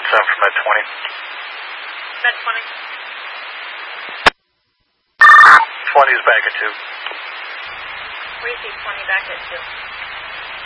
for Med 20. Med 20. 20 is back at 2. Where you see 20 back at 2?